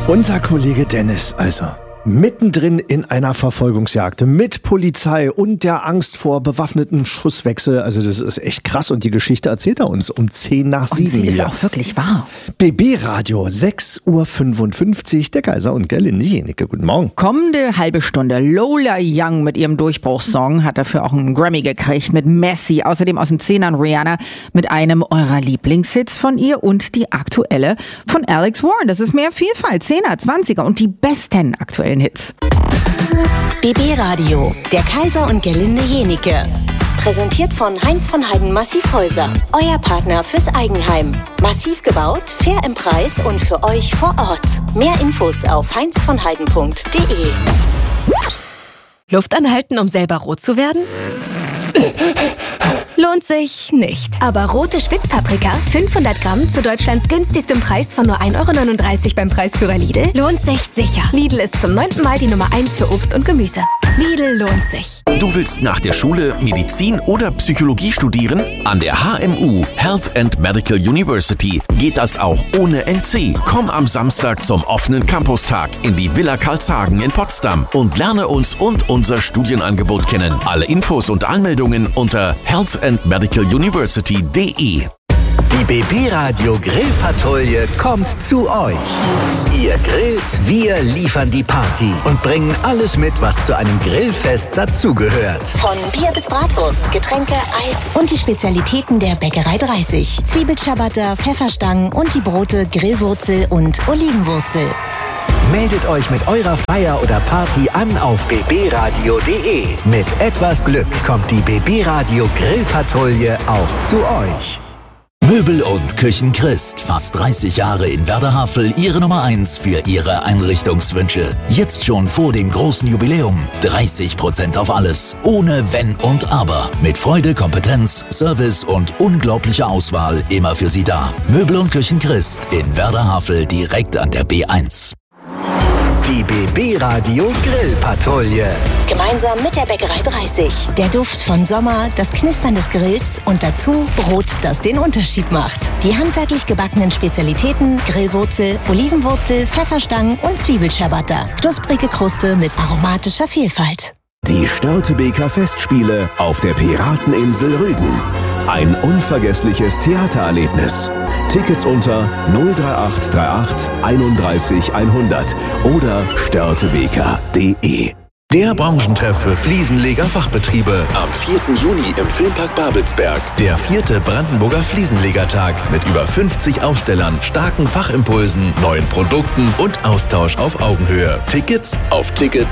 Unser Kollege Dennis, also mittendrin in einer Verfolgungsjagd mit Polizei und der Angst vor bewaffneten Schusswechsel. Also das ist echt krass und die Geschichte erzählt er uns um 10 nach 7. Und sie ist auch wirklich wahr. BB Radio, 6:55 Uhr, der Kaiser und Gerlinde Jennecke. Guten Morgen. Kommende halbe Stunde Lola Young mit ihrem Durchbruchssong, hat dafür auch einen Grammy gekriegt mit Messi. Außerdem aus den 10ern Rihanna mit einem eurer Lieblingshits von ihr und die aktuelle von Alex Warren. Das ist mehr Vielfalt, 10er, 20er und die besten aktuellen Hits. BB Radio, der Kaiser und Gerlinde Jennecke. Präsentiert von Heinz von Heiden Massivhäuser. Euer Partner fürs Eigenheim. Massiv gebaut, fair im Preis und für euch vor Ort. Mehr Infos auf heinzvonheiden.de. Luft anhalten, um selber rot zu werden? Lohnt sich nicht. Aber rote Spitzpaprika, 500 Gramm zu Deutschlands günstigstem Preis von nur 1,39 € beim Preisführer Lidl, lohnt sich sicher. Lidl ist zum 9. Mal die Nummer 1 für Obst und Gemüse. Lidl lohnt sich. Du willst nach der Schule Medizin oder Psychologie studieren? An der HMU, Health and Medical University, geht das auch ohne NC. Komm am Samstag zum offenen Campustag in die Villa Karlshagen in Potsdam und lerne uns und unser Studienangebot kennen. Alle Infos und Anmeldungen unter healthandmedicaluniversity.de. Die BB Radio Grillpatrouille kommt zu euch. Ihr grillt, wir liefern die Party und bringen alles mit, was zu einem Grillfest dazugehört. Von Bier bis Bratwurst, Getränke, Eis und die Spezialitäten der Bäckerei 30. Zwiebelciabatta, Pfefferstangen und die Brote Grillwurzel und Olivenwurzel. Meldet euch mit eurer Feier oder Party an auf bbradio.de. Mit etwas Glück kommt die BB Radio Grillpatrouille auch zu euch. Möbel und Küchen Christ. Fast 30 Jahre in Werder-Havel, Ihre Nummer 1 für Ihre Einrichtungswünsche. Jetzt schon vor dem großen Jubiläum. 30% auf alles. Ohne Wenn und Aber. Mit Freude, Kompetenz, Service und unglaublicher Auswahl immer für Sie da. Möbel und Küchen Christ in Werder-Havel direkt an der B1. Die BB Radio Grillpatrouille. Gemeinsam mit der Bäckerei 30. Der Duft von Sommer, das Knistern des Grills und dazu Brot, das den Unterschied macht. Die handwerklich gebackenen Spezialitäten Grillwurzel, Olivenwurzel, Pfefferstangen und Zwiebelciabatta. Knusprige Kruste mit aromatischer Vielfalt. Die Störtebeker Festspiele auf der Pirateninsel Rügen. Ein unvergessliches Theatererlebnis. Tickets unter 03838 31 100 oder störtebeker.de. Der Branchentreff für Fliesenleger-Fachbetriebe am 4. Juni im Filmpark Babelsberg. Der 4. Brandenburger Fliesenlegertag mit über 50 Ausstellern, starken Fachimpulsen, neuen Produkten und Austausch auf Augenhöhe. Tickets auf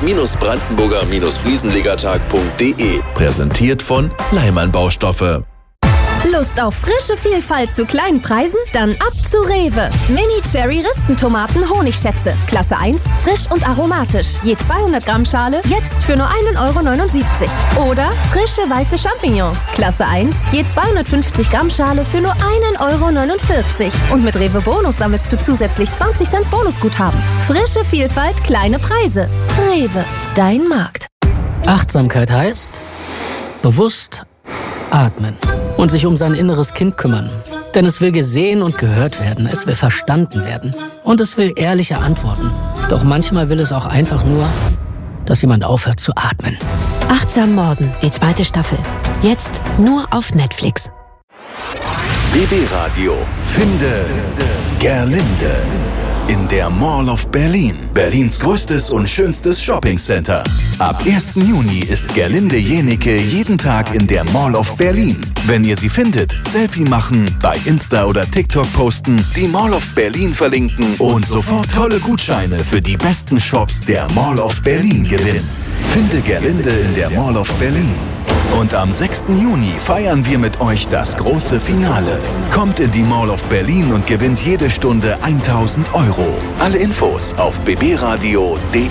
ticket-brandenburger-fliesenlegertag.de. Präsentiert von Leimann Baustoffe. Lust auf frische Vielfalt zu kleinen Preisen? Dann ab zu Rewe. Mini-Cherry-Ristentomaten Honigschätze. Klasse 1, frisch und aromatisch. Je 200 Gramm Schale, jetzt für nur 1,79 € Oder frische weiße Champignons. Klasse 1, je 250 Gramm Schale für nur 1,49 € Und mit Rewe Bonus sammelst du zusätzlich 20 Cent Bonusguthaben. Frische Vielfalt, kleine Preise. Rewe, dein Markt. Achtsamkeit heißt bewusst atmen und sich um sein inneres Kind kümmern. Denn es will gesehen und gehört werden, es will verstanden werden und es will ehrliche Antworten. Doch manchmal will es auch einfach nur, dass jemand aufhört zu atmen. Achtsam Morden, die 2. Staffel. Jetzt nur auf Netflix. BB Radio. Finde Gerlinde. In der Mall of Berlin. Berlins größtes und schönstes Shoppingcenter. Ab 1. Juni ist Gerlinde Jennecke jeden Tag in der Mall of Berlin. Wenn ihr sie findet, Selfie machen, bei Insta oder TikTok posten, die Mall of Berlin verlinken und sofort tolle Gutscheine für die besten Shops der Mall of Berlin gewinnen. Finde Gerlinde in der Mall of Berlin. Und am 6. Juni feiern wir mit euch das große Finale. Kommt in die Mall of Berlin und gewinnt jede Stunde 1.000 €. Alle Infos auf bbradio.de.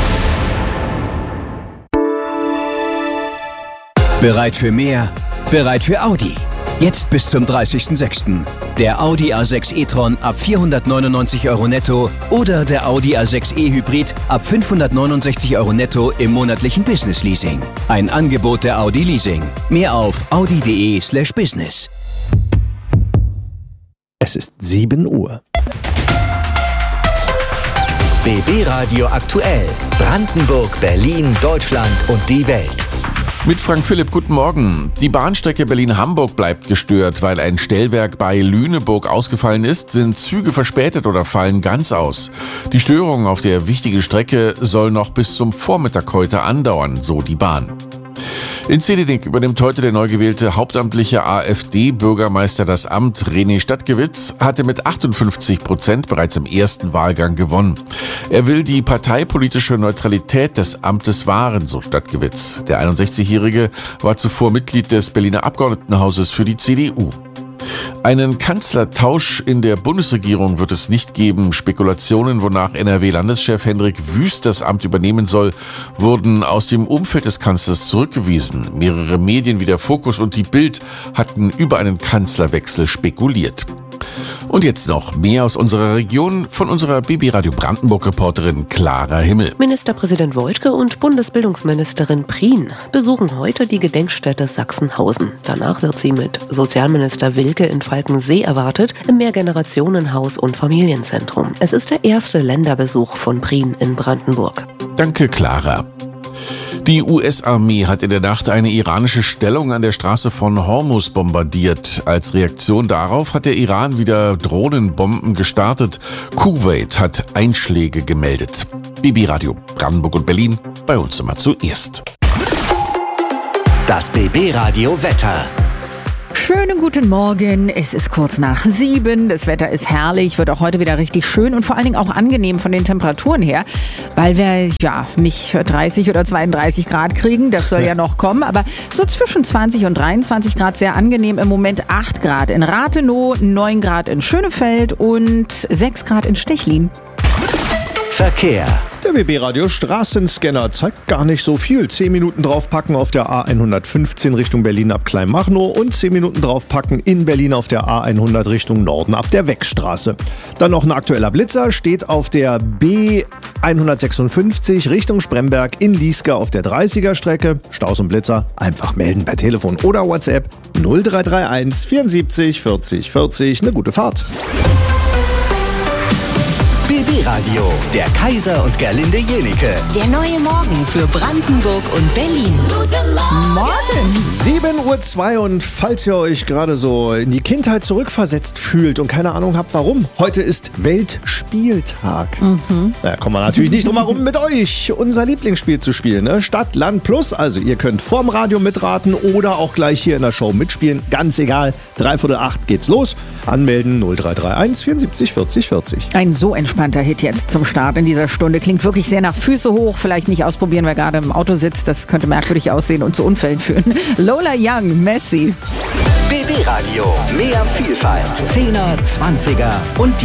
Bereit für mehr? Bereit für Audi. Jetzt bis zum 30.06. Der Audi A6 e-tron ab 499 € netto oder der Audi A6 e-Hybrid ab 569 € netto im monatlichen Business-Leasing. Ein Angebot der Audi Leasing. Mehr auf audi.de/business. Es ist 7 Uhr. BB Radio aktuell. Brandenburg, Berlin, Deutschland und die Welt. Mit Frank Philipp, guten Morgen. Die Bahnstrecke Berlin-Hamburg bleibt gestört. Weil ein Stellwerk bei Lüneburg ausgefallen ist, sind Züge verspätet oder fallen ganz aus. Die Störung auf der wichtigen Strecke soll noch bis zum Vormittag heute andauern, so die Bahn. In Zehdenick übernimmt heute der neu gewählte hauptamtliche AfD-Bürgermeister das Amt. René Stadtgewitz hatte mit 58% bereits im ersten Wahlgang gewonnen. Er will die parteipolitische Neutralität des Amtes wahren, so Stadtgewitz. Der 61-Jährige war zuvor Mitglied des Berliner Abgeordnetenhauses für die CDU. Einen Kanzlertausch in der Bundesregierung wird es nicht geben. Spekulationen, wonach NRW-Landeschef Hendrik Wüst das Amt übernehmen soll, wurden aus dem Umfeld des Kanzlers zurückgewiesen. Mehrere Medien wie der Fokus und die Bild hatten über einen Kanzlerwechsel spekuliert. Und jetzt noch mehr aus unserer Region von unserer BB Radio Brandenburg-Reporterin Clara Himmel. Ministerpräsident Woidke und Bundesbildungsministerin Prien besuchen heute die Gedenkstätte Sachsenhausen. Danach wird sie mit Sozialminister Wilke in Falkensee erwartet, im Mehrgenerationenhaus und Familienzentrum. Es ist der erste Länderbesuch von Prien in Brandenburg. Danke, Clara. Die US-Armee hat in der Nacht eine iranische Stellung an der Straße von Hormuz bombardiert. Als Reaktion darauf hat der Iran wieder Drohnenbomben gestartet. Kuwait hat Einschläge gemeldet. BB Radio Brandenburg und Berlin, bei uns immer zuerst. Das BB Radio Wetter. Schönen guten Morgen, es ist kurz nach 7, das Wetter ist herrlich, wird auch heute wieder richtig schön und vor allen Dingen auch angenehm von den Temperaturen her, weil wir ja nicht 30 oder 32 Grad kriegen, das soll ja noch kommen, aber so zwischen 20 und 23 Grad sehr angenehm, im Moment 8 Grad in Rathenow, 9 Grad in Schönefeld und 6 Grad in Stechlin. Verkehr. Der BB-Radio Straßenscanner zeigt gar nicht so viel. 10 Minuten draufpacken auf der A115 Richtung Berlin ab Kleinmachnow und 10 Minuten draufpacken in Berlin auf der A100 Richtung Norden ab der Weckstraße. Dann noch ein aktueller Blitzer, steht auf der B156 Richtung Spremberg in Lieske auf der 30er Strecke. Staus und Blitzer einfach melden per Telefon oder WhatsApp 0331 74 40 40. Eine gute Fahrt. BB Radio, der Kaiser und Gerlinde Jenike. Der neue Morgen für Brandenburg und Berlin. Guten Morgen! 7:02 Uhr und falls ihr euch gerade so in die Kindheit zurückversetzt fühlt und keine Ahnung habt warum, heute ist Weltspieltag. Da kommen wir natürlich nicht drum herum, mit euch unser Lieblingsspiel zu spielen. Ne? Stadt, Land, Plus. Also ihr könnt vorm Radio mitraten oder auch gleich hier in der Show mitspielen. Ganz egal, 7:45 geht's los. Anmelden 0331 74 40 40. Ein so entspannter Hit jetzt zum Start in dieser Stunde. Klingt wirklich sehr nach Füße hoch. Vielleicht nicht ausprobieren, wer gerade im Auto sitzt. Das könnte merkwürdig aussehen und zu Unfällen führen. Lola Young, Messi. BB Radio, mehr Vielfalt. 10er, 20er und die